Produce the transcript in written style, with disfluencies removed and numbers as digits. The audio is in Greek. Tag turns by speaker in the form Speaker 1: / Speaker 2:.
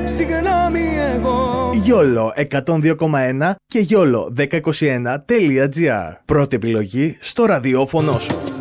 Speaker 1: συγγνώμη εγώ.
Speaker 2: YOLO 102,1 και YOLO1021.gr. Πρώτη επιλογή στο ραδιόφωνο σου.